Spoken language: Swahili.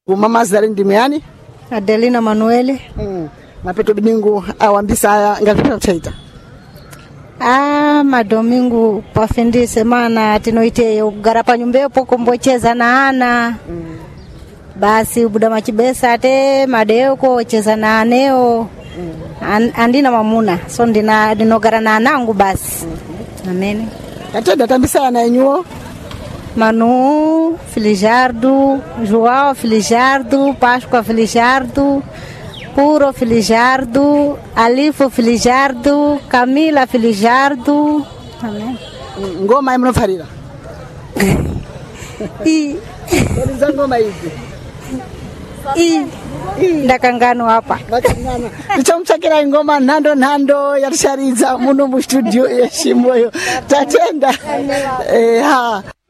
Mama zari ndimiani? Adelina Manuele. Mapeto biningu awambisa ngapita utaita. Madomingu pafendi semana tinoite ugarapa nyumbepo kombocheza na ana. Basi ubuda machibesa te madeko cheza na aneo. Andina mamuna so dinogara na anangu basi. Amen. Atenda tambisa na enyuo? Manu Filijardo, João Filijardo, Páscoa Filijardo, Puro Filijardo, Alifo Filijardo, Camila Filijardo. Amen. Ngoma mnofarira. Ngoma hizi. Ndakangano hapa. Ndakangano. Tichamchakira ngoma nando yashariza muno mu studio yeshimoyo. Tatenda.